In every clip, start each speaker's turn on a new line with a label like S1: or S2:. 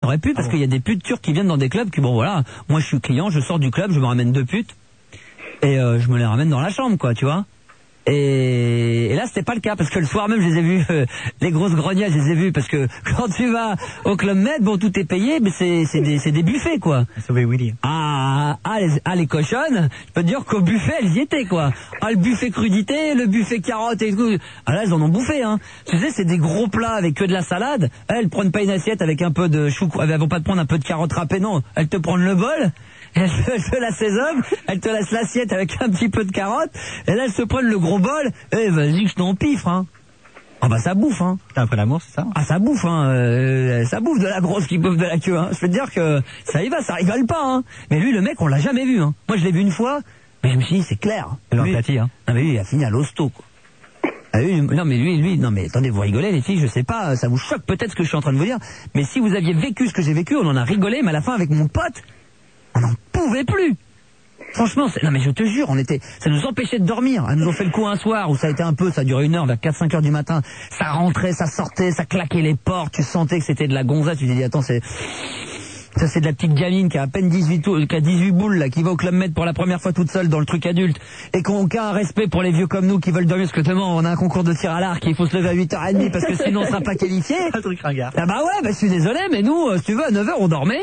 S1: J'aurais pu, parce qu'il y a des putes turques qui viennent dans des clubs qui, bon voilà, moi je suis client, je sors du club, je me ramène 2 putes, et je me les ramène dans la chambre, quoi, tu vois. Et là c'était pas le cas, parce que le soir même je les ai vus, les grosses grognades, je les ai vus, parce que quand tu vas au Club Med, bon tout est payé, mais c'est des buffets, quoi.
S2: Sauvé Willy.
S1: Les cochonnes, je peux te dire qu'au buffet elles y étaient, quoi. Le buffet crudité, le buffet carottes et tout. Là elles en ont bouffé, hein. Tu sais, c'est des gros plats avec que de la salade. Elles prennent pas une assiette avec un peu de chou, elles vont pas te prendre un peu de carottes râpées, non. Elles te prennent le bol. Elle te l'assaisonne, elle te laisse l'assiette avec un petit peu de carottes, et là elle se prennent le gros bol, et vas-y que je t'empifre, hein. Ah bah ça bouffe, hein.
S2: T'as un peu d'amour, c'est ça?
S1: Ah ça bouffe, hein. Ça bouffe de la grosse qui bouffe de la queue, hein. Je peux te dire que ça y va, ça rigole pas, hein. Mais lui, le mec, on l'a jamais vu, hein. Moi je l'ai vu une fois, mais je me suis dit, c'est clair.
S2: Lui, hein.
S1: Non mais lui, il a fini à l'hosto, quoi. Non mais attendez, vous rigolez les filles, je sais pas, ça vous choque peut-être ce que je suis en train de vous dire, mais si vous aviez vécu ce que j'ai vécu, on en a rigolé, mais à la fin avec mon pote, on n'en pouvait plus. Franchement, non mais je te jure, ça nous empêchait de dormir. Elles nous ont fait le coup un soir où ça a été ça a duré 1 heure, vers 4-5 heures du matin. Ça rentrait, ça sortait, ça claquait les portes, tu sentais que c'était de la gonza, tu te dis attends, c'est de la petite gamine qui a à peine 18 boules, là, qui va au Club Med pour la première fois toute seule dans le truc adulte, et qui n'a aucun respect pour les vieux comme nous qui veulent dormir, parce que demain on a un concours de tir à l'arc et il faut se lever à 8h30 parce que sinon on sera pas qualifié.
S2: Un truc ringard.
S1: Ah bah ouais, je suis désolé, mais nous, si tu veux, à 9h on dormait.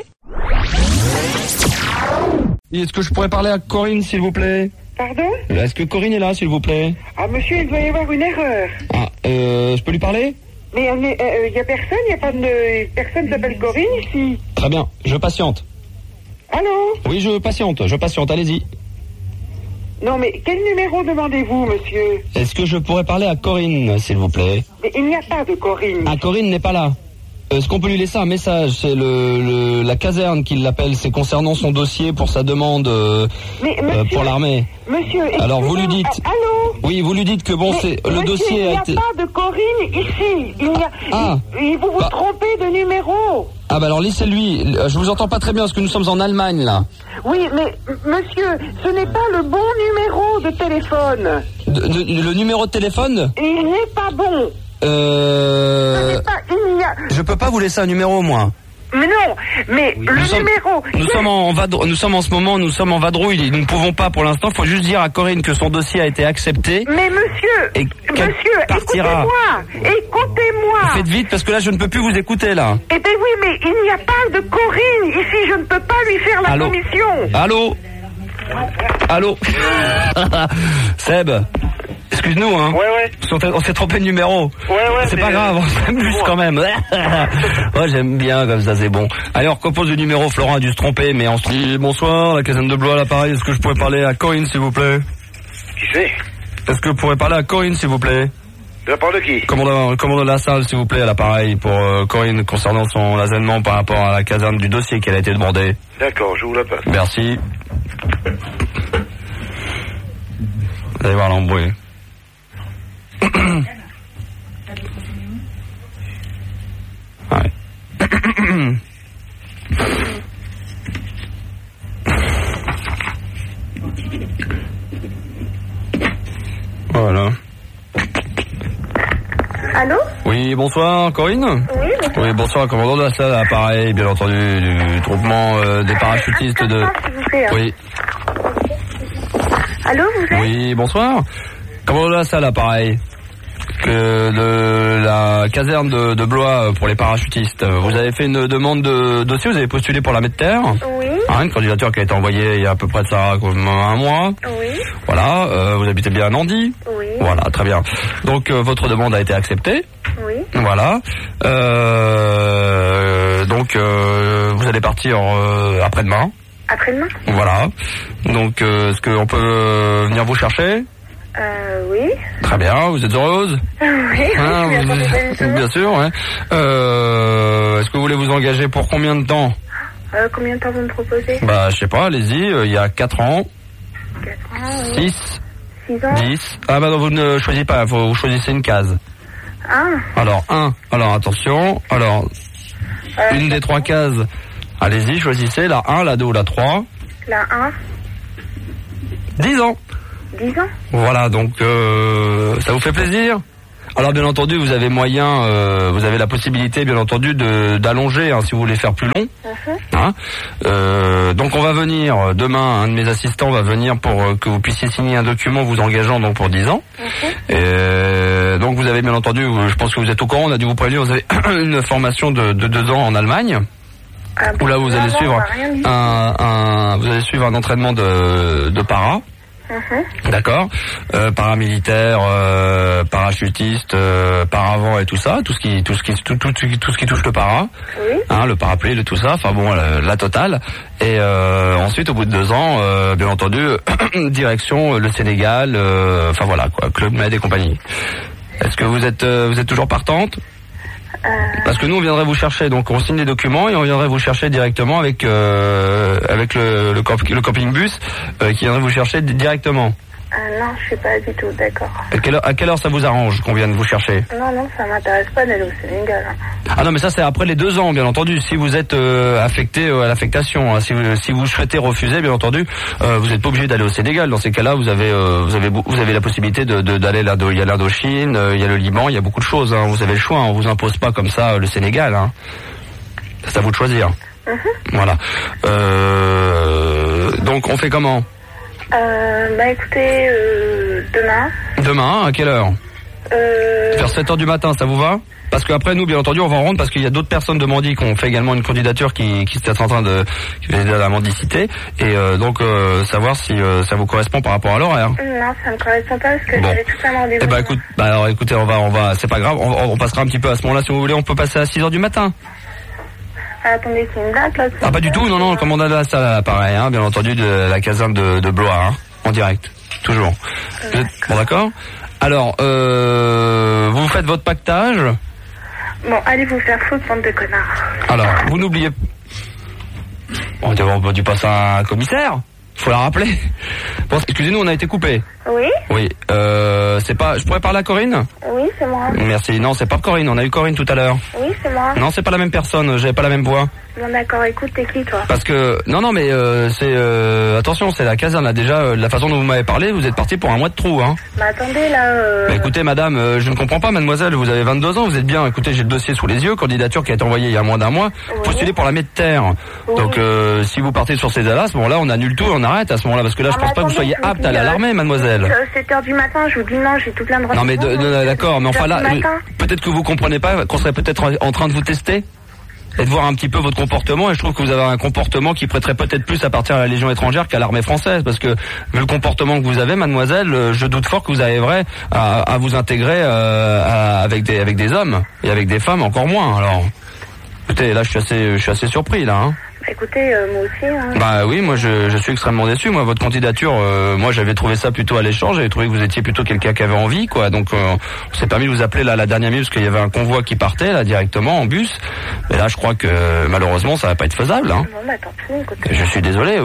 S3: Est-ce que je pourrais parler à Corinne, s'il vous plaît?
S4: Pardon?
S3: Est-ce que Corinne est là, s'il vous plaît?
S4: Ah, monsieur, il doit y avoir une erreur.
S3: Je peux lui parler?
S4: Mais il y a personne, il n'y a pas de... Personne s'appelle Corinne ici.
S3: Très bien, je patiente.
S4: Allô?
S3: Oui, je patiente, allez-y.
S4: Non, mais quel numéro demandez-vous, monsieur?
S3: Est-ce que je pourrais parler à Corinne, s'il vous plaît?
S4: Mais il n'y a pas de Corinne.
S3: Ah, Corinne n'est pas là. Est-ce qu'on peut lui laisser un message? C'est la caserne qui l'appelle, c'est concernant son dossier pour sa demande pour l'armée.
S4: Monsieur,
S3: alors vous lui dites...
S4: Allô?
S3: Oui, vous lui dites que bon, c'est le dossier a été...
S4: Il n'y a pas de Corinne ici. Vous vous trompez de numéro.
S3: Ah bah alors laissez-lui, je vous entends pas très bien parce que nous sommes en Allemagne là.
S4: Oui, mais monsieur, ce n'est pas le bon numéro de téléphone.
S3: Le numéro de téléphone?
S4: Il n'est pas bon.
S3: Je peux pas vous laisser un numéro, moi.
S4: Mais non, mais oui. Numéro...
S3: Nous sommes en ce moment en vadrouille. Nous ne pouvons pas pour l'instant. Il faut juste dire à Corinne que son dossier a été accepté.
S4: Mais monsieur, écoutez-moi.
S3: Faites vite parce que là je ne peux plus vous écouter là.
S4: Eh bien oui, mais il n'y a pas de Corinne ici. Je ne peux pas lui faire la commission.
S3: Allô Seb, excuse-nous, hein.
S4: Ouais.
S3: On s'est trompé de numéro.
S4: Ouais.
S3: C'est pas grave, on s'amuse quand même. Ouais, j'aime bien comme ça, c'est bon. Allez, on recompose le numéro. Florent a dû se tromper, mais on se dit bonsoir, la caserne de Blois à l'appareil. Est-ce que je pourrais parler à Corinne, s'il vous plaît?
S5: Qui c'est?
S3: Est-ce que vous pourrez parler à Corinne, s'il vous plaît?
S5: De la part de qui?
S3: Commandant de la salle, s'il vous plaît, à l'appareil pour Corinne concernant son avènement par rapport à la caserne du dossier qu'elle a été demandée.
S5: D'accord, je vous la passe.
S3: Merci. Vous allez voir l'embrouille. Ouais. Voilà.
S4: Allô?
S3: Oui, bonsoir, Corinne?
S4: Oui, bonsoir.
S3: Oui, bonsoir, commandant de la salle, appareil, bien entendu, du groupement des parachutistes de... Oui.
S4: Allô, vous êtes?
S3: Oui, bonsoir. Commandant de la salle, appareil. De la caserne de Blois pour les parachutistes. Vous avez fait une demande de dossier, vous avez postulé pour l'armée de terre.
S4: Oui.
S3: Une candidature qui a été envoyée il y a à peu près de ça un mois.
S4: Oui.
S3: Voilà, vous habitez bien à Nandy.
S4: Oui.
S3: Voilà, très bien. Donc votre demande a été acceptée.
S4: Oui.
S3: Voilà. Donc vous allez partir après-demain.
S4: Après-demain?
S3: Voilà. Donc est-ce qu'on peut venir vous chercher?
S4: Oui.
S3: Très bien, vous êtes heureuse?
S4: Oui,
S3: bien sûr, ouais. Est-ce que vous voulez vous engager pour combien de temps?
S4: Combien de temps vous me proposez?
S3: Bah, je sais pas, allez-y, il y a 4 ans.
S4: 4 ans,
S3: 6.
S4: 6 ans.
S3: 10. Ah bah non, vous ne choisissez pas, vous choisissez une case. Alors, 1. Alors, attention. Alors, une des 3 cases. Allez-y, choisissez la 1, la 2 ou la 3.
S4: La 1.
S3: 10 ans.
S4: 10 ans.
S3: Voilà, donc ça vous fait plaisir? Alors bien entendu, vous avez moyen, vous avez la possibilité, bien entendu, d'allonger si vous voulez faire plus long. Hein, donc on va venir demain, un de mes assistants va venir pour que vous puissiez signer un document vous engageant donc pour 10 ans. Donc vous avez bien entendu, je pense que vous êtes au courant, on a dû vous prévenir, vous avez une formation de 2 ans en Allemagne. Où là vous allez suivre un entraînement de para. D'accord, paramilitaire, parachutiste, paravent et tout ça, tout ce qui touche le para, le parapluie, de tout ça, enfin bon, la totale. Et ensuite, au bout de 2 ans, bien entendu, direction le Sénégal, enfin voilà quoi, Club Med et compagnie. Est-ce que vous êtes toujours partante? Parce que nous on viendrait vous chercher, donc on signe les documents et on viendrait vous chercher directement avec le camping bus qui viendrait vous chercher directement.
S4: Non, je suis pas du tout d'accord.
S3: À quelle heure ça vous arrange qu'on vienne vous chercher?
S4: Non, ça m'intéresse pas d'aller au Sénégal.
S3: Ah non, mais ça c'est après les 2 ans, bien entendu. Si vous êtes affecté à l'affectation, si vous souhaitez refuser, bien entendu, vous n'êtes pas obligé d'aller au Sénégal. Dans ces cas-là, vous avez la possibilité d'aller là. Il y a l'Indochine, il y a le Liban, il y a beaucoup de choses. Vous avez le choix. On vous impose pas comme ça le Sénégal. C'est à vous de choisir. Voilà. Donc on fait comment?
S4: Écoutez, demain.
S3: Demain, à quelle heure? Vers 7h du matin, ça vous va? Parce qu'après, nous, bien entendu, on va rendre parce qu'il y a d'autres personnes de Mandy qui ont fait également une candidature qui est en train de la mendicité. Et donc, savoir si ça vous correspond par rapport à l'horaire.
S4: Non, ça me correspond pas parce que j'avais tout un rendez-vous.
S3: Alors écoutez, on va, c'est pas grave, on passera un petit peu à ce moment-là. Si vous voulez, on peut passer à 6h du matin.
S4: Attendez, c'est une date là?
S3: Ah, pas du tout, non, comme on a ça, pareil, bien entendu, de la caserne de Blois, en direct, toujours. Bon, d'accord. Alors, vous faites votre pactage.
S4: Bon, allez vous faire foutre, bande de connards.
S3: Alors, vous n'oubliez... On va dû passer à un commissaire. Faut la rappeler. Bon, excusez-nous, on a été coupé.
S4: Oui.
S3: Oui. C'est pas. Je pourrais parler à Corinne?
S4: Oui, c'est moi.
S3: Merci. Non, c'est pas Corinne. On a eu Corinne tout à l'heure.
S4: Oui, c'est moi.
S3: Non, c'est pas la même personne. J'avais pas la même voix.
S4: Bon, d'accord. Écoute, t'es qui, toi?
S3: Parce que non, mais c'est attention, c'est la caserne là. Déjà, la façon dont vous m'avez parlé, vous êtes parti pour un mois de trou, hein.
S4: Bah attendez là.
S3: Écoutez, madame, je ne comprends pas, mademoiselle. Vous avez 22 ans, vous êtes bien. Écoutez, j'ai le dossier sous les yeux. Candidature qui a été envoyée il y a moins d'un mois. Oui. Postulé pour la de terre. Oui. Donc, si vous partez sur ces dates, à ce moment-là, on annule tout, on arrête à ce moment-là, parce que là, je pense pas que vous soyez apte à aller à l'armée, mademoiselle.
S4: 7h du matin, je vous dis non, j'ai tout plein de
S3: rendez-vous. Non, mais d'accord, mais enfin là, peut-être que vous comprenez pas qu'on serait peut-être en train de vous tester et de voir un petit peu votre comportement, et je trouve que vous avez un comportement qui prêterait peut-être plus à partir à la Légion étrangère qu'à l'armée française, parce que vu le comportement que vous avez, mademoiselle, je doute fort que vous arriverez à vous intégrer avec des hommes et avec des femmes encore moins. Alors, écoutez, là je suis assez surpris là.
S4: Écoutez, moi aussi.
S3: Bah oui, moi je suis extrêmement déçu. Moi, votre candidature, moi j'avais trouvé ça plutôt alléchant. J'avais trouvé que vous étiez plutôt quelqu'un qui avait envie, quoi. Donc on s'est permis de vous appeler là la dernière minute parce qu'il y avait un convoi qui partait là directement en bus. Mais là, je crois que malheureusement, ça va pas être faisable.
S4: Bon, bah tant pis. Écoutez.
S3: Je suis désolé.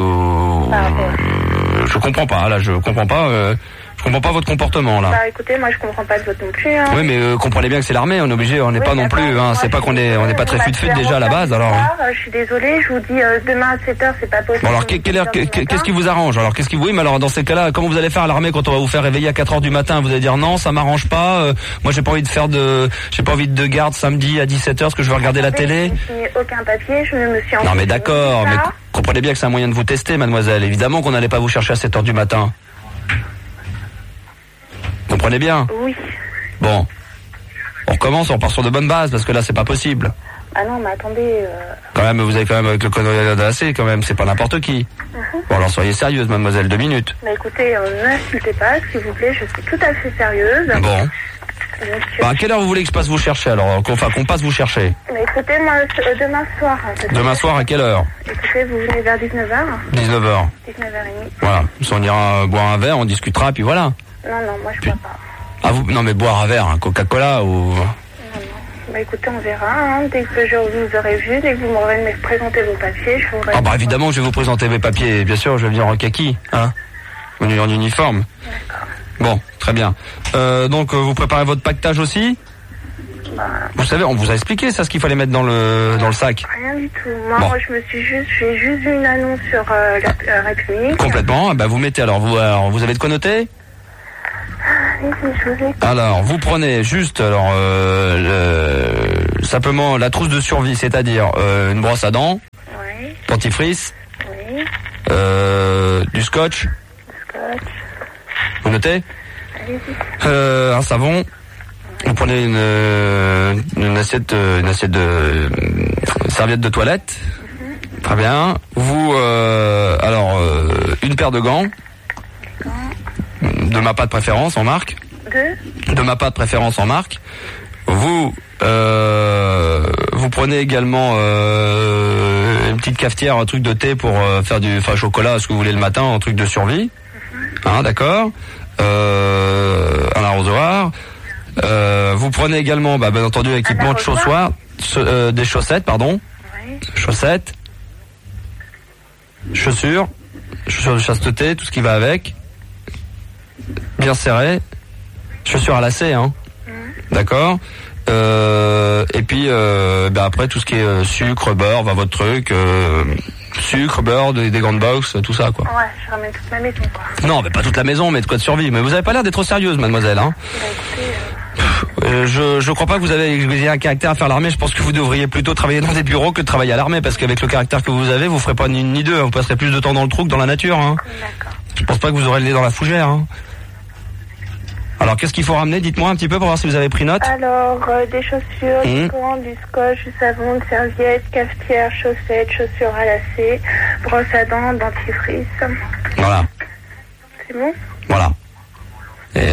S3: Je comprends pas. Là, je comprends pas. Je comprends pas votre comportement là.
S4: Bah écoutez, moi je comprends pas de votre non plus.
S3: Oui, mais comprenez bien que c'est l'armée, on est obligé, on n'est pas non plus. C'est pas qu'on est pas très fut déjà à la base. Alors.
S4: Je suis désolée, je vous dis demain à 7h, c'est pas possible.
S3: Bon, alors quelle heure, qu'est-ce qui vous arrange? Alors qu'est-ce qui vous... Oui, mais alors dans ces cas-là, comment vous allez faire à l'armée quand on va vous faire réveiller à 4h du matin? Vous allez dire non, ça m'arrange pas. Moi j'ai pas envie de garde samedi à 17h parce que je vais regarder la télé.
S4: Je n'ai aucun papier, je me suis.
S3: Non mais d'accord, mais comprenez bien que c'est un moyen de vous tester, mademoiselle. Évidemment qu'on n'allait pas vous chercher à 7h du matin. Vous comprenez bien?
S4: Oui.
S3: Bon. On recommence, on part sur de bonnes bases, parce que là, c'est pas possible.
S4: Ah non, mais attendez...
S3: Quand même, vous avez quand même avec le code d'AC, quand même, c'est pas n'importe qui. Bon, alors soyez sérieuse, mademoiselle, 2 minutes.
S4: Bah écoutez, n'insultez pas, s'il vous plaît, je suis tout à fait sérieuse.
S3: Bon. Bah, à quelle heure vous voulez que je passe vous chercher, alors? Qu'on passe vous chercher?
S4: Mais écoutez, moi, demain soir...
S3: Demain soir, à quelle heure?
S4: Écoutez, vous venez vers 19h.
S3: 19h.
S4: 19h30.
S3: Voilà. Si on ira boire un verre, on discutera, puis voilà.
S4: Non, moi je peux pas.
S3: Ah vous, non mais boire un verre, un Coca-Cola ou...
S4: Non. Bah écoutez, on verra, dès que je vous aurai vu, dès que vous m'aurez présenté vos papiers, je vous...
S3: Ah bah évidemment, je vais vous présenter mes papiers, bien sûr, je vais venir en kaki, hein, en uniforme.
S4: D'accord.
S3: Bon, très bien. Donc vous préparez votre pactage aussi?
S4: Bah...
S3: Vous savez, on vous a expliqué ça, ce qu'il fallait mettre dans le sac.
S4: Rien du tout. Moi, j'ai juste vu une annonce sur la République.
S3: Complètement. Bah vous mettez alors vous avez de quoi noter?
S4: Je vous écoute.
S3: Alors, vous prenez juste, simplement la trousse de survie, c'est-à-dire une brosse à dents,
S4: Oui.
S3: dentifrice,
S4: Oui.
S3: du scotch.
S4: Scotch.
S3: Vous notez?
S4: Allez-y.
S3: Un savon. Vous prenez une assiette de serviette de toilette. Très bien. Vous une paire de gants. De ma part de préférence en marque. De ma part de préférence en marque. Vous prenez également une petite cafetière, un truc de thé pour faire du chocolat, ce que vous voulez le matin, un truc de survie. Hein, d'accord. Un arrosoir. Vous prenez également, bien entendu, équipement de chaussoirs, des chaussettes, pardon.
S4: Oui.
S3: Chaussettes. Chaussures de chasteté, tout ce qui va avec. Bien serré. Chaussures à lacets, hein. D'accord. Et puis après tout ce qui est sucre, beurre, votre truc, sucre, beurre, des grandes box, tout ça quoi.
S4: Ouais, je ramène toute ma maison quoi.
S3: Non, mais pas toute la maison, mais de quoi de survie. Mais vous avez pas l'air d'être trop sérieuse, mademoiselle, hein. Je crois pas que vous ayez un caractère à faire l'armée. Je pense que vous devriez plutôt travailler dans des bureaux que de travailler à l'armée, parce qu'avec le caractère que vous avez, vous ferez pas ni une ni deux. Vous passerez plus de temps dans le trou que dans la nature, hein.
S4: D'accord.
S3: Je pense pas que vous aurez le nez dans la fougère, hein. Alors, qu'est-ce qu'il faut ramener? Dites-moi un petit peu pour voir si vous avez pris note.
S4: Alors, des chaussures, du gant, du scotch, du savon, de serviette, cafetière, chaussettes, chaussures à lacets, brosse à dents, dentifrice.
S3: Voilà.
S4: C'est bon?
S3: Voilà. Et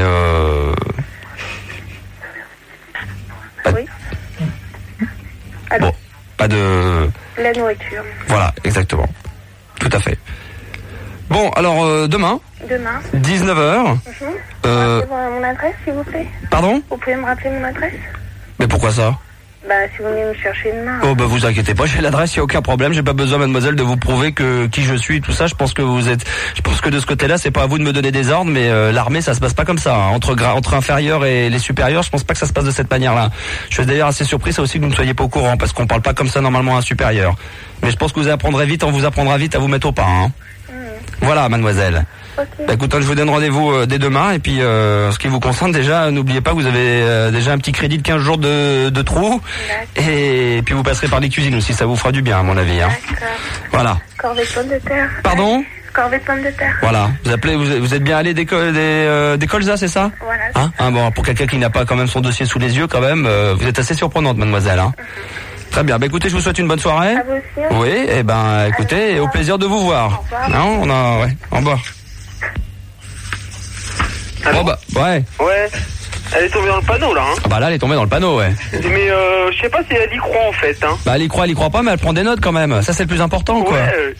S4: Oui. Alors,
S3: bon, pas de...
S4: la nourriture.
S3: Voilà, exactement. Tout à fait. Bon, alors demain,
S4: Demain.
S3: 19h.
S4: Rappelez-moi mon adresse, s'il vous plaît.
S3: Pardon?
S4: Vous pouvez me rappeler mon adresse?
S3: Mais pourquoi ça?
S4: Si vous venez me chercher demain.
S3: Oh, vous inquiétez pas, j'ai l'adresse, il n'y a aucun problème. J'ai pas besoin, mademoiselle, de vous prouver qui je suis, tout ça. Je pense que de ce côté-là, c'est pas à vous de me donner des ordres, mais l'armée, ça se passe pas comme ça, hein. Entre inférieurs et les supérieurs, je pense pas que ça se passe de cette manière-là. Je suis d'ailleurs assez surpris, ça aussi, que vous ne soyez pas au courant, parce qu'on parle pas comme ça normalement à un supérieur. Mais je pense que vous apprendrez vite, on vous apprendra vite à vous mettre au pas, hein. Voilà, mademoiselle.
S4: Okay.
S3: Écoutez, je vous donne rendez-vous dès demain, et puis ce qui vous concerne déjà, n'oubliez pas que vous avez déjà un petit crédit de 15 jours de trou, et puis vous passerez par les cuisines aussi, ça vous fera du bien à mon avis, hein.
S4: D'accord.
S3: Voilà.
S4: Corvée de pommes de terre.
S3: Pardon?
S4: Corvée de pommes de terre.
S3: Voilà. Vous êtes bien allé des Colza, c'est ça?
S4: Voilà.
S3: Hein, bon, pour quelqu'un qui n'a pas quand même son dossier sous les yeux, quand même, vous êtes assez surprenante, mademoiselle, hein. Très bien. Écoutez, je vous souhaite une bonne soirée.
S4: À vous aussi.
S3: Oui, écoutez, au plaisir de vous voir. Non, au revoir.
S5: Allô?
S3: Ouais.
S5: Ouais. Elle est tombée dans le panneau là, hein.
S3: Là, elle est tombée dans le panneau, ouais.
S5: Mais je sais pas si elle y croit en fait, hein.
S3: Elle y croit pas, mais elle prend des notes quand même. Ça, c'est le plus important, quoi.
S5: Ouais.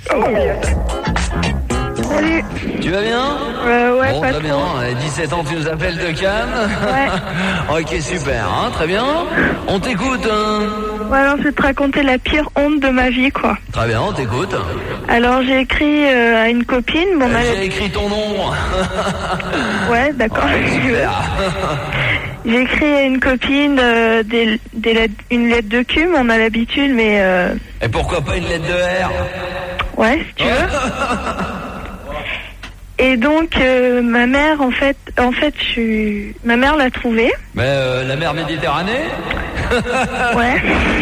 S4: Salut.
S1: Tu vas bien?
S4: Ouais,
S1: Bon,
S4: pas
S1: très bien. 17 ans, tu nous appelles de Cannes.
S4: Ouais.
S1: Ok, super, hein, très bien. On t'écoute, hein.
S4: Ouais, alors je vais te raconter la pire honte de ma vie, quoi.
S1: Très bien, on t'écoute.
S4: Alors j'ai écrit à une copine.
S1: J'ai écrit ton nom.
S4: Ouais, d'accord.
S1: Ouais, super.
S4: J'ai écrit à une copine une lettre de cul, mais on a l'habitude, mais...
S1: Et pourquoi pas une lettre de R?
S4: Ouais, si tu veux. Et donc ma mère, ma mère l'a trouvée.
S1: Mais la mer Méditerranée?
S4: Ouais.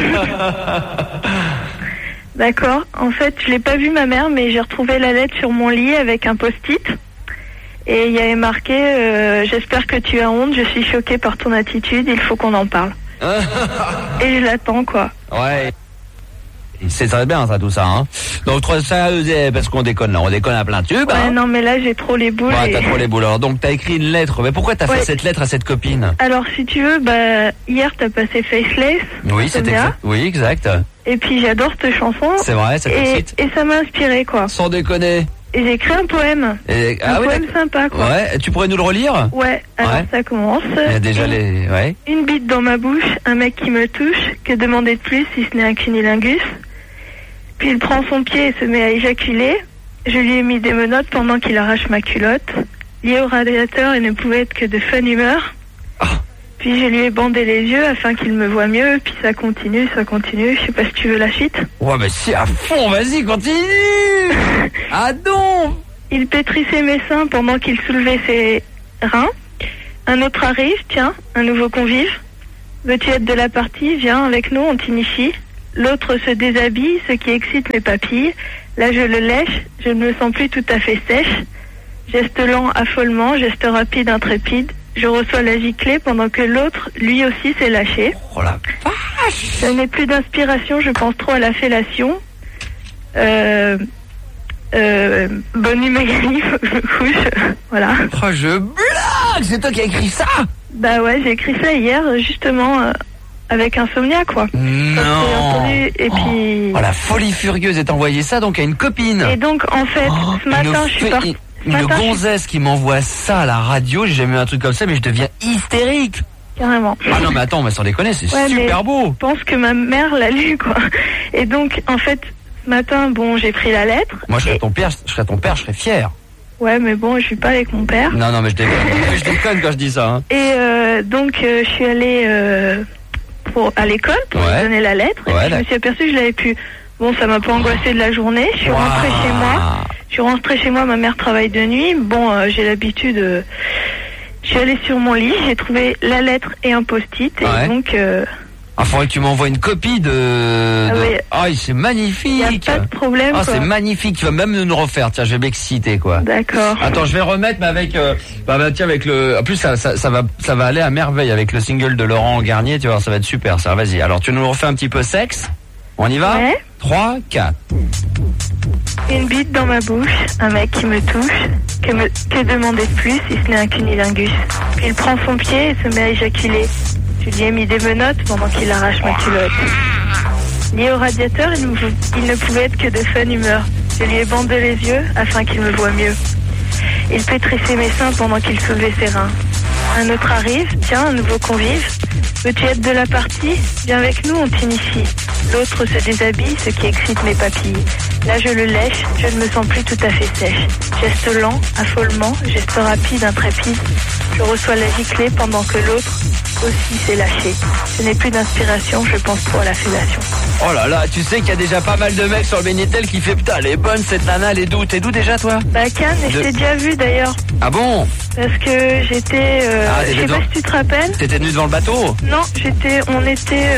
S4: D'accord. En fait, je l'ai pas vue ma mère, mais j'ai retrouvé la lettre sur mon lit avec un post-it. Et il y avait marqué j'espère que tu as honte, je suis choquée par ton attitude, il faut qu'on en parle. Et je l'attends, quoi.
S1: Ouais. C'est très bien ça, tout ça, hein. Donc ça, parce qu'on déconne là, on déconne à plein tube.
S4: Ouais,
S1: hein.
S4: non mais là j'ai trop les boules.
S1: Ouais, t'as trop les boules. Alors donc t'as écrit une lettre. Mais pourquoi t'as fait cette lettre à cette copine?
S4: Alors si tu veux, hier t'as passé Faceless.
S1: Oui, c'est exact. Oui, exact.
S4: Et puis j'adore cette chanson.
S1: C'est vrai, ça t'excite.
S4: Et ça m'a inspiré, quoi.
S1: Sans déconner.
S4: Et j'ai écrit un poème. Un poème sympa, quoi.
S1: Ouais, tu pourrais nous le relire?
S4: Ouais, alors ça commence.
S1: Il y a déjà
S4: Une bite dans ma bouche, un mec qui me touche, que demander de plus si ce n'est un cunilingus? Puis il prend son pied et se met à éjaculer. Je lui ai mis des menottes pendant qu'il arrache ma culotte. Lié au radiateur et ne pouvait être que de fun humeur. Puis je lui ai bandé les yeux afin qu'il me voie mieux. Puis ça continue. Je sais pas si tu veux la suite.
S1: Ouais, mais si à fond, vas-y, continue. Ah non.
S4: Il pétrissait mes seins pendant qu'il soulevait ses reins. Un autre arrive, tiens, un nouveau convive. Veux-tu être de la partie? Viens avec nous, on t'initie. L'autre se déshabille, ce qui excite mes papilles. Là je le lèche, je ne me sens plus tout à fait sèche. Geste lent, affolement, geste rapide, intrépide. Je reçois la giclée pendant que l'autre, lui aussi, s'est lâché.
S3: Oh la vache!
S4: Je n'ai plus d'inspiration, je pense trop à la fellation. Bonne nuit Magali, faut que je me couche. Voilà.
S3: Oh, je blague! C'est toi qui as écrit ça?
S4: Bah ouais, j'ai écrit ça hier, justement, avec Insomnia, quoi.
S3: Non!
S4: Et puis...
S3: Oh, la folie furieuse, et t'as envoyé ça donc à une copine.
S4: Et donc, en fait, ce matin, je suis partie...
S3: Une gonzesse qui m'envoie ça à la radio, j'ai jamais eu un truc comme ça, mais je deviens hystérique.
S4: Carrément.
S3: Ah non, mais attends, on va sans déconner, c'est super beau.
S4: Je pense que ma mère l'a lu, quoi. Et donc, en fait, ce matin, bon, j'ai pris la lettre.
S3: Moi, je serais ton père, je serais fier.
S4: Ouais, mais bon, je suis pas avec mon père.
S3: Non, mais je déconne. Je déconne quand je dis ça. Hein.
S4: Et donc, je suis allée à l'école pour lui donner la lettre. Et puis, je me suis aperçue que je l'avais plus. Bon, ça m'a pas angoissée de la journée. Je suis rentrée chez moi. Ma mère travaille de nuit. Bon, j'ai l'habitude. Je suis allée sur mon lit, j'ai trouvé la lettre et un post-it. Et donc...
S3: Ah, faudrait que tu m'envoies une copie de... Ah, c'est magnifique.
S4: Il n'y a pas de problème.
S3: Ah, c'est magnifique. Tu vas même nous refaire. Tiens, je vais m'exciter, quoi.
S4: D'accord.
S3: Attends, je vais remettre, mais avec... tiens, avec le... En plus, ça va aller à merveille avec le single de Laurent Garnier. Tu vois, ça va être super, ça. Vas-y. Alors, tu nous refais un petit peu sexe. On y va? 3, 4.
S4: Une bite dans ma bouche, un mec qui me touche. Que demander de plus si ce n'est un cunilingus? Puis il prend son pied et se met à éjaculer. Je lui ai mis des menottes pendant qu'il arrache ma culotte. Lié au radiateur, il ne pouvait être que de fun humeur. Je lui ai bandé les yeux afin qu'il me voie mieux. Il pétrissait mes seins pendant qu'il soulevait ses reins. Un autre arrive, tiens, un nouveau convive. Veux-tu être de la partie? Viens avec nous, on t'initie. L'autre se déshabille, ce qui excite mes papilles. Là je le lèche, je ne me sens plus tout à fait sèche. Geste lent, affolement, geste rapide, intrépide. Je reçois la giclée pendant que l'autre aussi s'est lâché. Je n'ai plus d'inspiration, je pense trop à la fellation.
S3: Oh là là, tu sais qu'il y a déjà pas mal de mecs sur le Minitel qui fait putain, elle est bonne cette nana, elle est d'où? T'es d'où déjà toi?
S4: Bah Cannes, et je t'ai déjà vu d'ailleurs.
S3: Ah bon?
S4: Parce que j'étais... je sais pas si tu te rappelles.
S3: T'étais venu devant le bateau?
S4: Non, on était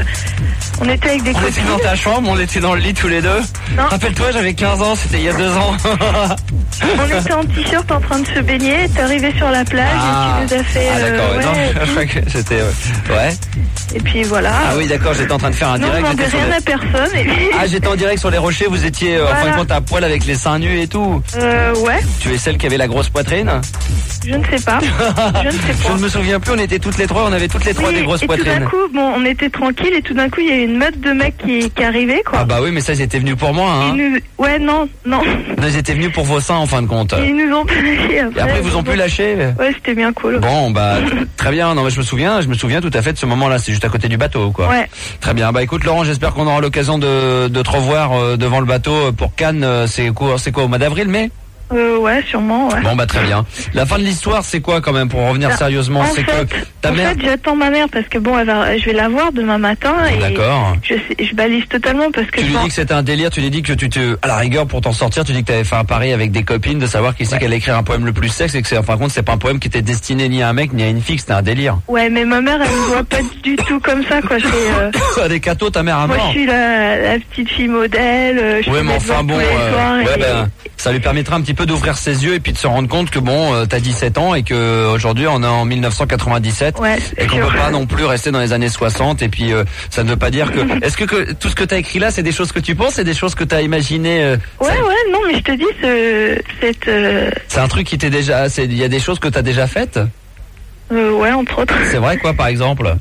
S4: avec des copines.
S3: On était dans ta chambre, on était dans le lit tous les deux.
S4: Non.
S3: Rappelle-toi, j'avais 15 ans, c'était il y a 2 ans.
S4: On était en t-shirt en train de se baigner, t'es arrivé sur la plage et tu nous as fait...
S3: Ah d'accord, non, c'était... Ouais.
S4: Et puis voilà.
S3: Ah oui d'accord, j'étais en train de faire un direct.
S4: Non, je demandais rien à personne. Et puis...
S3: Ah, j'étais en direct sur les rochers, vous étiez en fin de compte à poil avec les seins nus et tout.
S4: Ouais.
S3: Tu es celle qui avait la grosse poitrine?
S4: Je ne sais pas.
S3: Je ne me souviens plus, on était toutes les trois, on avait toutes les trois des grosses poitrines.
S4: Et tout d'un coup, bon, on était tranquilles et tout d'un coup, il y a eu une meute de mecs qui arrivait, quoi.
S3: Ah bah oui, mais ça, ils étaient venus pour moi, hein.
S4: Ouais, non. Non,
S3: ils étaient venus pour vos seins, en fin de compte.
S4: Ils nous ont pas lâchés après.
S3: Et après, ils vous ont plus lâché?
S4: Ouais, c'était bien cool.
S3: Bon, bah, très bien. Non, mais je me souviens tout à fait de ce moment-là. C'est juste à côté du bateau, quoi.
S4: Ouais.
S3: Très bien. Bah, écoute, Laurent, j'espère qu'on aura l'occasion de te revoir devant le bateau pour Cannes. C'est quoi, au mois d'avril, mai?
S4: Ouais, sûrement, ouais.
S3: Bon, bah, très bien. La fin de l'histoire, c'est quoi, quand même, pour revenir sérieusement? C'est que ta mère...
S4: En fait, j'attends ma mère parce que bon, je vais la voir demain matin et...
S3: D'accord.
S4: Je balise totalement parce que...
S3: Tu lui dis que c'était un délire, tu lui dis que à la rigueur, pour t'en sortir, tu dis que t'avais fait un pari avec des copines de savoir qui c'est qu'elle allait écrire un poème le plus sexe et que en fin de compte, c'est pas un poème qui était destiné ni à un mec ni à une fille, c'était un délire.
S4: Ouais, mais ma mère, elle me voit pas du tout comme ça, quoi.
S3: C'est des cathos, ta mère à mort.
S4: Moi, je suis la petite fille modèle.
S3: Oui, mais enfin bon, ça lui permettra un petit peu d'ouvrir ses yeux et puis de se rendre compte que bon, t'as 17 ans et que aujourd'hui on est en 1997 et qu'on peut pas non plus rester dans les années 60 et puis ça ne veut pas dire que... Est-ce que tout ce que t'as écrit là, c'est des choses que tu penses, c'est des choses que t'as imaginées
S4: non, mais je te dis,
S3: c'est un truc qui t'est déjà... Il y a des choses que t'as déjà faites
S4: ouais, entre autres.
S3: C'est vrai, quoi, par exemple?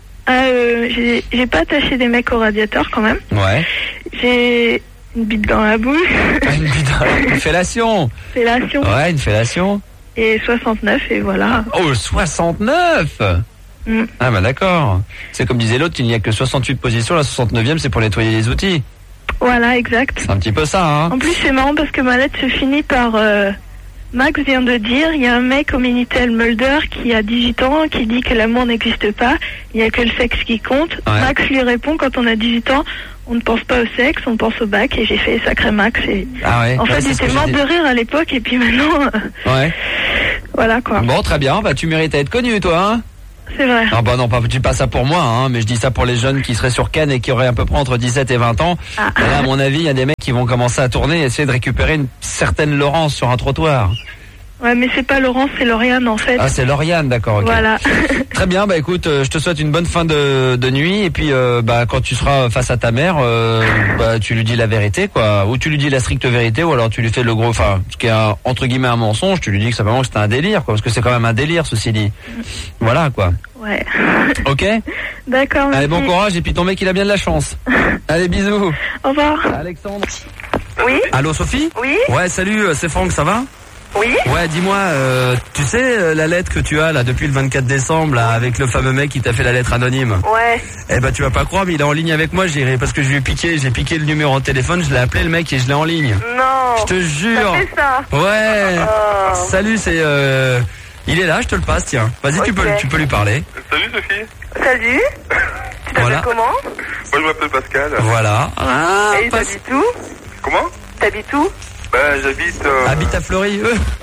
S4: J'ai pas attaché des mecs au radiateur quand même.
S3: Ouais.
S4: J'ai une bite dans la bouche.
S3: Une fellation.
S4: Fellation.
S3: Ouais, une fellation.
S4: Et 69, et voilà.
S3: Oh, 69 Ah bah d'accord. C'est comme disait l'autre, il n'y a que 68 positions, la 69e c'est pour nettoyer les outils.
S4: Voilà, exact.
S3: C'est un petit peu ça, hein.
S4: En plus, c'est marrant parce que ma lettre se finit par... Max vient de dire, il y a un mec au Minitel Mulder qui a 18 ans, qui dit que l'amour n'existe pas, il n'y a que le sexe qui compte. Ouais. Max lui répond, quand on a 18 ans, on ne pense pas au sexe, on pense au bac, et j'ai fait sacré Max. Et...
S3: Ah ouais.
S4: En fait, j'étais morte de rire à l'époque, et puis maintenant...
S3: Ouais.
S4: Voilà quoi.
S3: Bon, très bien, bah tu mérites à être connu, toi, hein.
S4: C'est vrai.
S3: Ah bah non, pas, tu dis pas ça pour moi, hein, mais je dis ça pour les jeunes qui seraient sur Cannes et qui auraient à peu près entre 17 et 20 ans.
S4: Ah.
S3: Et là, à mon avis, il y a des mecs qui vont commencer à tourner et essayer de récupérer une certaine Laurence sur un trottoir.
S4: Ouais, mais c'est pas Laurence, c'est Lauriane en fait.
S3: Ah, c'est Lauriane, d'accord, ok.
S4: Voilà.
S3: Très bien, bah écoute, je te souhaite une bonne fin de nuit, et puis bah quand tu seras face à ta mère, bah tu lui dis la vérité, quoi, ou tu lui dis la stricte vérité, ou alors tu lui fais le gros, enfin, ce qui est entre guillemets un mensonge, tu lui dis que simplement que c'était un délire, quoi, parce que c'est quand même un délire, ceci dit. Voilà, quoi.
S4: Ouais.
S3: Ok.
S4: D'accord. Merci.
S3: Allez, bon courage, et puis ton mec il a bien de la chance. Allez, bisous.
S4: Au revoir.
S3: Alexandre.
S2: Oui.
S3: Allô, Sophie.
S2: Oui.
S3: Ouais, salut, c'est Franck, ça va?
S2: Oui.
S3: Ouais, dis-moi, tu sais la lettre que tu as là depuis le 24 décembre là avec le fameux mec qui t'a fait la lettre anonyme.
S2: Ouais.
S3: Eh ben tu vas pas croire, mais il est en ligne avec moi, j'irai parce que j'ai piqué le numéro de téléphone, je l'ai appelé le mec et je l'ai en ligne.
S2: Non.
S3: Je te jure.
S2: T'as fait ça.
S3: Ouais.
S2: Oh.
S3: Salut, c'est il est là, je te le passe, tiens. Vas-y,
S2: Ok.
S3: tu peux lui parler.
S5: Salut Sophie.
S2: Salut. Tu t'appelles
S3: Voilà.
S2: comment?
S5: Moi je m'appelle Pascal.
S3: Voilà. Ah,
S2: Et t'habites où?
S5: Comment?
S2: T'habites où?
S5: Ben j'habite...
S3: Habite à Fleury.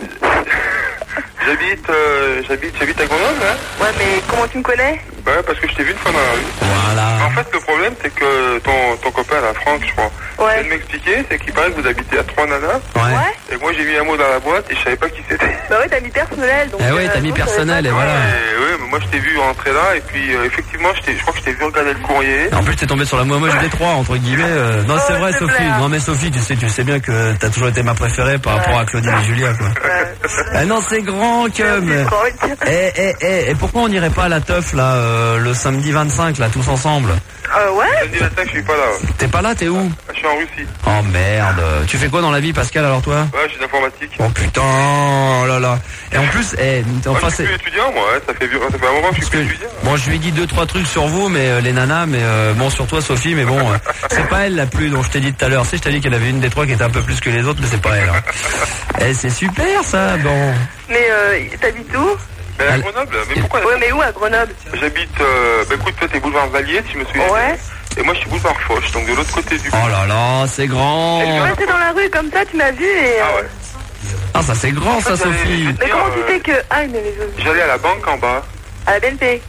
S5: J'habite à Grenoble, hein.
S2: Ouais, mais comment tu me connais?
S5: Ouais, parce que je t'ai vu une fois dans la rue.
S3: Voilà.
S5: En fait, le problème, c'est que ton copain, là, Franck, je crois,
S2: Ouais.
S5: vient de m'expliquer, c'est qu'il paraît que vous habitez à 3 nanas.
S3: Ouais.
S5: Et moi, j'ai mis un mot dans la boîte et je savais pas qui c'était.
S2: Bah ouais, t'as mis personnel. Donc,
S3: Eh ouais, t'as mis
S2: donc, je savais
S3: personnel
S2: pas.
S3: et voilà.
S5: Ouais, mais moi, je t'ai vu rentrer là et puis, effectivement, je crois que je t'ai vu regarder le courrier.
S3: En plus, t'es tombé sur la moins moche des trois, entre guillemets. Non, c'est
S2: Oh,
S3: vrai,
S2: c'est
S3: Sophie.
S2: clair.
S3: Non, mais Sophie, tu sais bien que t'as toujours été ma préférée par rapport à Claudine et Julia, quoi.
S2: Ouais.
S3: Non, c'est grand, comme.
S2: Merci, Franck.
S3: Et pourquoi on n'irait pas à la teuf, là, le samedi 25, là, tous ensemble?
S2: Ouais.
S5: Samedi matin, je suis pas là.
S3: T'es pas là, t'es où?
S5: Je suis en Russie.
S3: Oh merde. Tu fais quoi dans la vie, Pascal, alors toi?
S5: Ouais, je suis d'informatique.
S3: Oh putain, oh là là. Et en plus,
S5: Moi,
S3: enfin,
S5: je suis
S3: c'est...
S5: plus étudiant, moi, hein. Ça fait un moment que je suis plus étudiant.
S3: Bon, je lui ai dit 2-3 trucs sur vous, mais les nanas, mais bon, sur toi, Sophie, mais bon, c'est pas elle la plus dont je t'ai dit tout à l'heure. Tu sais, je t'ai dit qu'elle avait une des trois qui était un peu plus que les autres, mais c'est pas elle. Hein. Eh, c'est super, ça, bon.
S2: Mais t'habites où?
S5: Ben, à Grenoble. Mais pourquoi?
S2: Ouais, mais où à Grenoble?
S5: J'habite, ben écoute, toi, t'es boulevard Valier, si je me souviens.
S2: Ouais.
S5: Et moi, je suis boulevard Foch, donc de l'autre côté du...
S3: Oh là là, c'est grand.
S2: Et je suis passée dans la rue comme ça, tu m'as vu et...
S5: Ah ouais.
S3: Ah, ça c'est grand, ça, Sophie.
S2: Mais comment tu sais que... Ah, mais les autres.
S5: J'allais à la banque en bas.
S2: À la BNP.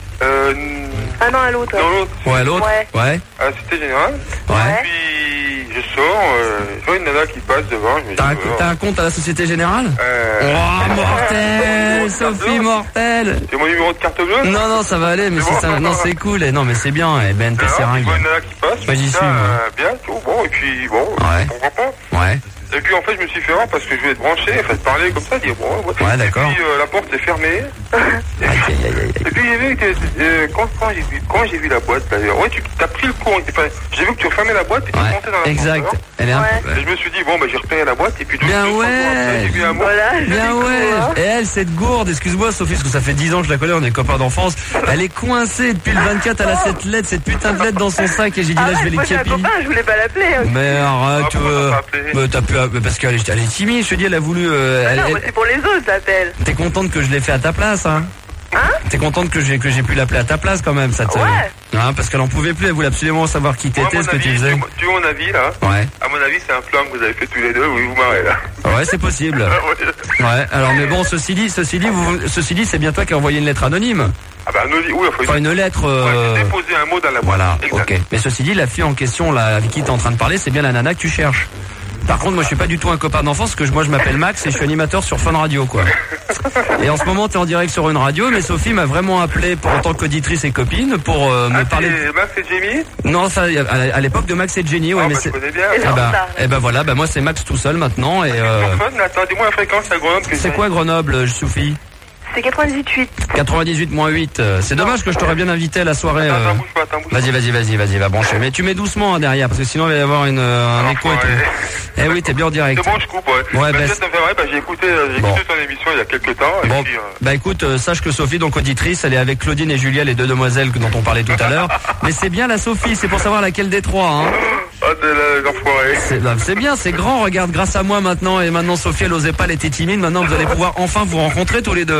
S2: Ah non, à l'autre.
S5: Non, l'autre.
S3: Ouais, l'autre.
S2: Ouais.
S5: À la Cité Générale.
S3: Ouais.
S5: Puis, je sors, je vois une nana qui passe devant, je me dis...
S3: T'as un compte à la Société Générale? Oh, mortel, Sophie, mortel.
S5: C'est mon numéro de carte bleue?
S3: Non, ça va aller, mais
S5: C'est
S3: c'est
S5: bon,
S3: ça. Non, c'est cool. Et non, mais c'est bien. Et BNP, c'est
S5: Je
S3: ringue.
S5: vois une nana qui passe,
S3: Bah, j'y
S5: je dis,
S3: suis, moi.
S5: bien, tout, bon, et puis, bon,
S3: Ouais.
S5: pourquoi pas.
S3: Ouais.
S5: Et puis, en fait, je me suis fait voir parce que je voulais te brancher, enfin, te parler comme ça, dire, bon,
S3: Ouais, d'accord.
S5: Et puis, la porte est fermée.
S3: Aïe, aïe, aïe, aïe.
S5: Et puis, j'ai vu que, quand j'ai vu la boîte, d'ailleurs, ouais, tu t'as pris le coup, j'ai vu que tu refermais la boîte et tu es
S3: Ouais,
S5: monté dans la
S3: exact.
S5: porte.
S3: Elle est un
S2: Ouais.
S3: peu...
S5: Et je me suis dit, bon, bah, j'ai repéré la boîte et puis...
S3: Bien
S5: deux, trois jours
S3: ouais.
S5: après, j'ai vu un mot.
S2: Voilà, je
S3: Bien
S2: découvre,
S3: ouais.
S2: hein.
S3: Et elle, cette gourde, excuse-moi Sophie, parce que ça fait 10 ans que je la connais, on est copains d'enfance. Elle est coincée depuis le 24, elle a cette lettre, cette putain de lettre dans son sac et j'ai dit
S2: Ah
S3: là je vais
S2: ouais, moi
S3: les
S2: j'ai un
S3: capi.
S2: copain, je voulais pas l'appeler.
S3: Mais arrête,
S5: Ah, pourquoi t'as pas appelé
S3: t'as pu, parce qu'elle est timide, je te dis, elle a voulu,
S2: Ah non, moi c'est pour les autres, j'appelle.
S3: t'es contente que je l'ai fait à ta place, hein?
S2: Hein?
S3: T'es contente que j'ai pu l'appeler à ta place quand même, ça te...
S2: Ouais.
S3: Hein, parce qu'elle en pouvait plus, elle voulait absolument savoir qui
S5: Moi, à
S3: t'étais,
S5: mon
S3: ce que tu
S5: avis,
S3: faisais.
S5: tu veux mon avis, là?
S3: Ouais.
S5: À mon avis, c'est un plan que vous avez fait tous les deux, oui, vous marrez, là.
S3: Ouais, c'est possible. Ouais, alors mais bon, ceci dit, c'est bien toi qui as envoyé une lettre anonyme.
S5: Ah bah, oui,
S3: Enfin, une lettre...
S5: Ouais, j'ai déposé un mot dans la boîte.
S3: Voilà,
S5: Exact.
S3: ok. Mais ceci dit, la fille en question, là, avec qui t'es en train de parler, c'est bien la nana que tu cherches. Par contre, moi, je suis pas du tout un copain d'enfance, parce que moi, je m'appelle Max et je suis animateur sur Fun Radio, quoi. Et en ce moment, t'es en direct sur une radio, mais Sophie m'a vraiment appelé en tant qu'auditrice et copine pour me parler.
S5: C'est Max et Jamie?
S3: Non, ça, à l'époque de Max et Jenny, ouais,
S5: Ah,
S3: mais
S5: bah,
S3: c'est.
S5: je connais bien.
S2: Et
S3: Ah bah,
S2: ça.
S3: eh ben voilà, bah moi c'est Max tout seul maintenant et.
S5: Sur Fun, là, attends, dis-moi la fréquence à Grenoble. que
S3: C'est
S5: j'ai.
S3: quoi Grenoble, Sophie?
S2: C'est 98.
S3: 98-8. C'est dommage que je t'aurais bien invité à la soirée.
S5: Attends, bouge pas, attends, bouge pas.
S3: Vas-y, va brancher. Mais tu mets doucement hein, derrière, parce que sinon il va y avoir un écho et tout. Eh oui, t'es bien en direct.
S5: C'est bon, je coupe, ouais.
S3: Ouais,
S5: bah,
S3: bah,
S5: ça me fait vrai, bah, j'ai écouté
S3: Bon.
S5: ton émission il y a quelques temps, et
S3: Bon,
S5: puis,
S3: bah écoute, sache que Sophie, donc auditrice, elle est avec Claudine et Julia, les deux demoiselles dont on parlait tout à l'heure. Mais c'est bien la Sophie, c'est pour savoir laquelle des trois. Hein.
S5: ah, t'es l'enfoiré.
S3: C'est bien, c'est grand. Regarde, grâce à moi maintenant, et maintenant Sophie, elle osait pas, elle était timide. Maintenant, vous allez pouvoir enfin vous rencontrer tous les deux.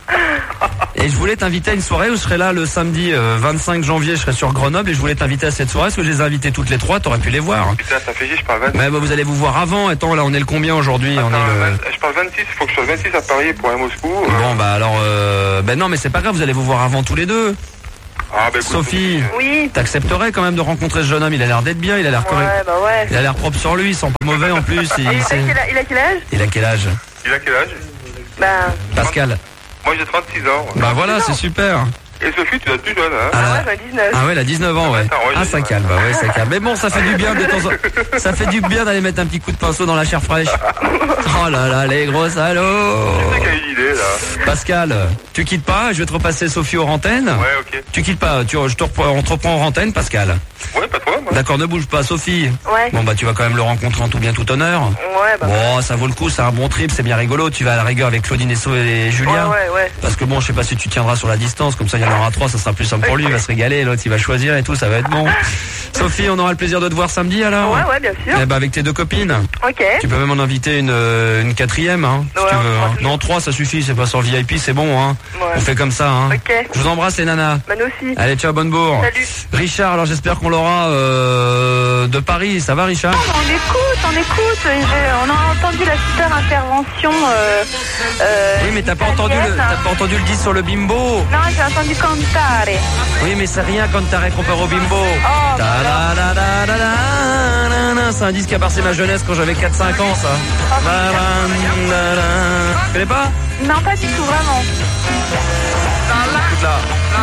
S3: Et je voulais t'inviter à une soirée où je serai là le samedi 25 janvier, je serai sur Grenoble et je voulais t'inviter à cette soirée parce que je les ai invités toutes les trois, t'aurais pu les voir.
S5: Putain, ça fait chier, je parle 26.
S3: Mais bah, vous allez vous voir avant. Attends, là on est le combien aujourd'hui?
S5: Je parle 26, il faut que je sois 26 à Paris pour aller à Moscou.
S3: Bon bah alors, ben non mais c'est pas grave, vous allez vous voir avant tous les deux.
S5: Ah, bah, écoute,
S3: Sophie,
S2: Oui.
S3: t'accepterais quand même de rencontrer ce jeune homme? Il a l'air d'être bien, il a l'air correct.
S2: Ouais, bah ouais.
S3: Il a l'air propre sur lui, il sent pas mauvais en plus.
S2: Il a quel âge?
S3: Il a quel âge?
S5: Il a quel âge?
S2: Ben...
S3: Pascal.
S5: Moi j'ai 36 ans.
S3: Bah voilà, c'est super.
S5: Et Sophie, tu l'as plus jeune, hein?
S2: Ah ouais, j'en ai 19.
S3: Ah ouais, elle a 19 ans, ouais.
S5: Attends, ouais,
S3: Ah, ça calme, bah ouais, ça calme. Mais bon, ça fait du bien de temps en... Ça fait du bien d'aller mettre un petit coup de pinceau dans la chair fraîche. Oh là là, les gros salauds.
S5: C'est quelle idée, là?
S3: Pascal, tu quittes pas, je vais te repasser Sophie aux antennes.
S5: Ouais, ok.
S3: Tu quittes pas, on te reprend aux antennes, Pascal.
S5: Ouais, pas de problème. Ouais.
S3: D'accord, ne bouge pas, Sophie.
S2: Ouais.
S3: Bon bah tu vas quand même le rencontrer en tout bien tout honneur.
S2: Ouais, bah...
S3: Bon, ça vaut le coup, c'est un bon trip, c'est bien rigolo. Tu vas à la rigueur avec Claudine et Julien.
S2: Ouais.
S3: Parce que bon, je sais pas si tu tiendras sur la distance, comme ça il y en aura 3, ça sera plus simple pour lui, il va se régaler, l'autre il va choisir et tout, ça va être bon. Sophie, on aura le plaisir de te voir samedi alors?
S2: Ouais, bien sûr.
S3: Eh ben avec tes deux copines.
S2: Ok.
S3: Tu peux même en inviter une quatrième, hein, si
S2: Ouais,
S3: tu veux. Hein.
S2: ouais.
S3: Non, 3 ça suffit, c'est pas sur VIP, c'est bon, hein.
S2: Ouais.
S3: On fait comme ça, hein.
S2: Ok.
S3: Je vous embrasse les nanas.
S2: Man aussi.
S3: Allez, ciao, bonne bourre.
S2: Salut.
S3: Richard, alors j'espère qu'on l'aura de Paris, ça va Richard?
S4: On écoute. On a entendu la super intervention.
S3: Oui, mais t'as pas entendu le disque sur le bimbo?
S4: Non, j'ai entendu cantare.
S3: Oui, mais c'est rien quand t'as comparé au bimbo.
S4: Oh,
S3: C'est un disque qui a bercé ma jeunesse quand j'avais 4-5 ans, ça. Tu connais pas?
S4: Non, pas du tout, vraiment.
S3: Écoute là.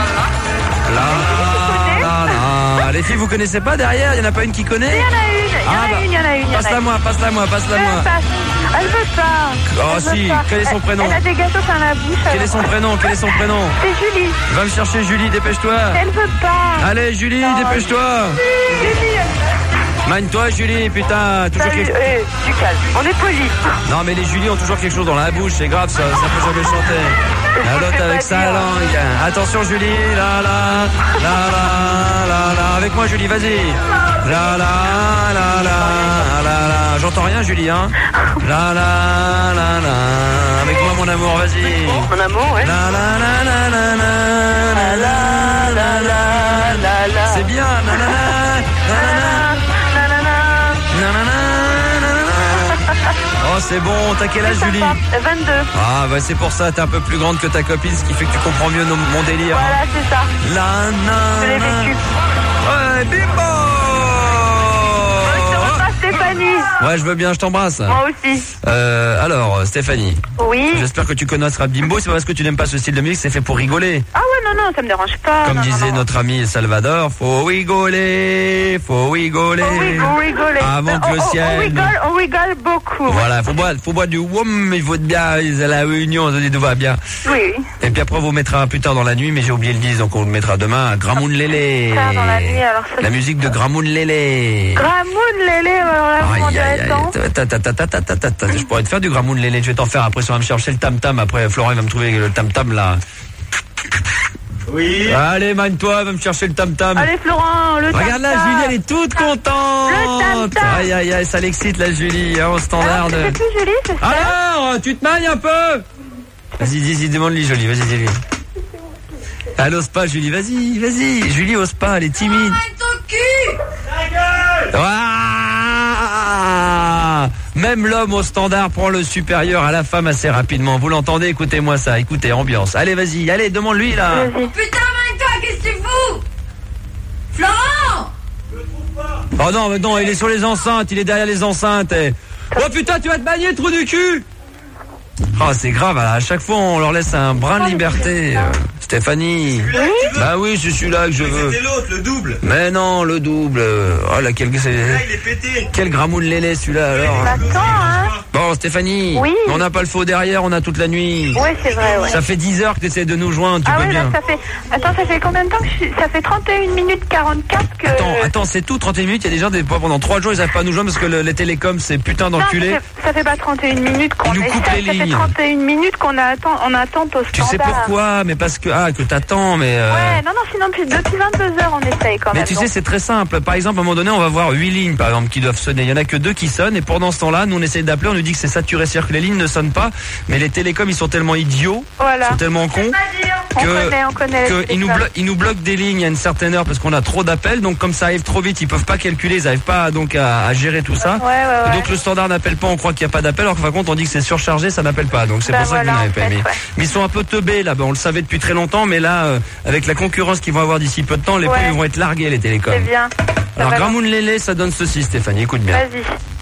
S3: La. Les filles, vous connaissez pas derrière? Il y en a pas une qui connaît?
S4: Il y en a une.
S3: Passe-la moi.
S4: Elle veut pas.
S3: Oh si, quel est son prénom?
S4: Elle a des gâteaux dans la bouche.
S3: Quel est son prénom?
S4: C'est Julie.
S3: Va me chercher Julie, dépêche-toi.
S4: Elle veut pas.
S3: Allez Julie, dépêche-toi. Magne-toi Julie, putain. Toujours
S2: Salut,
S3: quelque...
S2: du calme. On est poli.
S3: Non mais les Julie ont toujours quelque chose dans la bouche, c'est grave, ça peut jamais chanter. L'autre avec sa langue. Attention Julie, la. Avec moi Julie, vas-y. La. J'entends rien Julie, hein. La. Avec moi mon amour, vas-y.
S2: Mon amour, ouais.
S3: La. C'est bien, Oh c'est bon, t'as quel âge Julie?
S2: 22.
S3: Ah bah c'est pour ça, t'es un peu plus grande que ta copine, ce qui fait que tu comprends mieux mon délire.
S2: Voilà, c'est ça. Je l'ai vécu.
S3: Ouais, bimbo.
S2: Je te repasse Stéphanie.
S3: Ouais, je veux bien, je t'embrasse.
S2: Moi aussi.
S3: Alors, Stéphanie.
S2: Oui.
S3: J'espère que tu connaîtras Bimbo, c'est pas parce que tu n'aimes pas ce style de musique, c'est fait pour rigoler.
S2: Ah ouais, non, ça me dérange pas.
S3: Comme disait notre ami Salvador, faut rigoler.
S2: On rigole.
S3: Avant que le ciel...
S2: On rigole beaucoup.
S3: Voilà, faut boire du WOM, il faut être bien, à la réunion, on dit tout va bien.
S2: Oui.
S3: Et puis après, on vous mettra plus tard dans la nuit, mais j'ai oublié le 10, donc on le mettra demain, Gramoun Lélé.
S2: Tard dans la nuit, alors ça...
S3: La musique de Gramoun Lélé.
S2: Gramoun Lélé, alors là,
S3: je pourrais te faire du Gramoun Lélé, je vais t'en faire après, on va me chercher le tam-tam, après Florent il va me trouver le tam-tam là.
S6: Oui.
S3: Allez, magne-toi, va me chercher le tam-tam.
S2: Allez Florent, le tam-tam.
S3: Regarde là, Julie, elle est toute contente.
S2: Le tam-tam.
S3: Aïe, ça l'excite la Julie, hein, au standard.
S2: C'est plus Julie, c'est ça?
S3: Alors, tu te magnes un peu? Vas-y, demande-lui, Julie, vas-y, dis-lui. Elle ose pas, Julie, vas-y. Julie ose pas, elle est timide. Même l'homme au standard prend le supérieur à la femme assez rapidement. Vous l'entendez? Écoutez-moi ça, écoutez, ambiance. Allez, vas-y, allez, demande-lui là.
S2: Vas-y.
S7: Putain, toi, qu'est-ce que tu fous? Florent!
S3: Oh non, il est sur les enceintes, il est derrière les enceintes. Oh putain, tu vas te bagner, trou du cul! Oh, c'est grave, à chaque fois on leur laisse un brin de liberté. Stéphanie. Bah oui, c'est celui-là que je veux.
S6: C'était l'autre, le double.
S3: Mais non, le double. Oh là,
S6: Là, il est pété.
S3: quel gramoun lélé celui-là alors.
S2: Attends, hein.
S3: Bon, Stéphanie.
S2: Oui.
S3: On n'a pas le faux derrière, on a toute la nuit.
S2: Ouais, c'est vrai, ouais.
S3: Ça fait 10 heures que tu essaies de nous joindre, tu
S2: Ah
S3: peux
S2: oui, là,
S3: bien.
S2: ça fait... Attends, ça fait combien de temps que Ça fait 31 minutes 44 que...
S3: Attends, c'est tout, 31 minutes, il y a des gens, pendant 3 jours, ils n'arrivent pas à nous joindre parce que les télécoms, c'est putain d'enculé.
S2: Non, ça fait pas 31 minutes qu'on
S3: Ils nous coupent
S2: essaie,
S3: les
S2: ça fait
S3: lignes.
S2: 31 minutes qu'on on attente au standard.
S3: Tu sais pourquoi? Mais parce que t'attends, mais...
S2: Ouais, non, sinon depuis 22 heures on essaye quand même.
S3: Mais tu sais, c'est très simple. Par exemple, à un moment donné, on va voir 8 lignes, par exemple, qui doivent sonner. Il y en a que 2 qui sonnent, et pendant ce temps-là, nous on essaye d'appeler, on nous dit dit que c'est saturé, c'est-à-dire que les lignes ne sonnent pas, mais les télécoms ils sont tellement idiots,
S4: Voilà.
S3: sont tellement cons
S4: On connaît
S3: ils nous bloquent des lignes à une certaine heure parce qu'on a trop d'appels, donc comme ça arrive trop vite, ils peuvent pas calculer, ils n'arrivent pas donc à gérer tout ça.
S4: Ouais.
S3: Donc le standard n'appelle pas, on croit qu'il n'y a pas d'appel, alors qu'en fin de compte on dit que c'est surchargé, ça n'appelle pas. Donc c'est pour ça que vous n'avez pas aimé. Mais ils sont un peu teubés là, on le savait depuis très longtemps, mais là avec la concurrence qu'ils vont avoir d'ici peu de temps, les prix vont être largués les télécoms.
S4: C'est bien.
S3: Alors Gramoun Lélé, ça donne ceci, Stéphanie, écoute bien.
S4: Vas-y.